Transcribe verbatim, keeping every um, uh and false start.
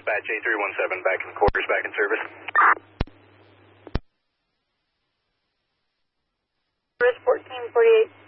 Dispatch A three one seven, back in the quarters, back in service. Service fourteen forty-eight.